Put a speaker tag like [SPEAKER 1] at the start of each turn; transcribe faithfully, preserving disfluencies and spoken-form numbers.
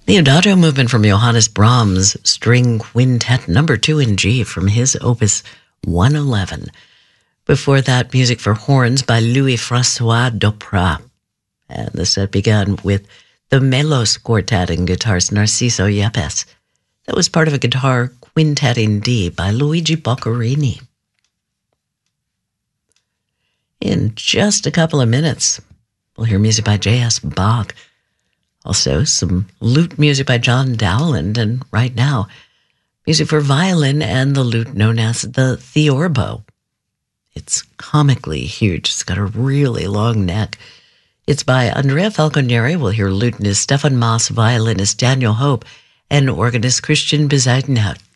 [SPEAKER 1] The Adagio movement from Johannes Brahms, String Quintet number two in G from his opus one eleven. Before that, music for horns by Louis-François Doprat. And the set began with the Melos Quartet and guitarist Narciso Yepes. That was part of a guitar quintet in D by Luigi Boccherini. In just a couple of minutes, we'll hear music by J S Bach. Also, some lute music by John Dowland, and right now, music for violin and the lute known as the theorbo. It's comically huge. It's got a really long neck. It's by Andrea Falconieri. We'll hear lutenist Stefan Maas, violinist Daniel Hope, and organist Christian Bezuidenhout.